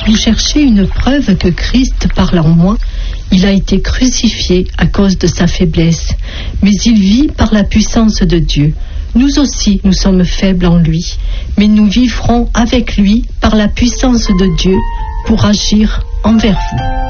Vous cherchez une preuve que Christ parle en moi. Il a été crucifié à cause de sa faiblesse, mais il vit par la puissance de Dieu. Nous aussi, nous sommes faibles en lui, mais nous vivrons avec lui par la puissance de Dieu pour agir envers vous.